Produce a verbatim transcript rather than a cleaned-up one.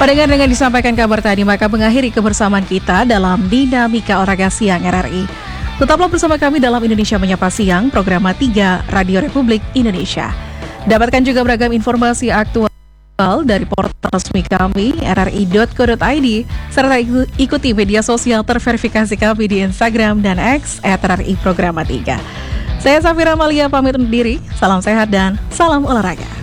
Pendengar dengan disampaikan kabar tadi, maka mengakhiri kebersamaan kita dalam Dinamika Olahraga Siang R R I. Tetaplah bersama kami dalam Indonesia Menyapa Siang, program tiga Radio Republik Indonesia. Dapatkan juga beragam informasi aktual dari portal resmi kami r r i dot co dot i d serta ikuti media sosial terverifikasi kami di Instagram dan X at r r i programa tiga. Saya Safira Malia pamit undur diri, salam sehat dan salam olahraga.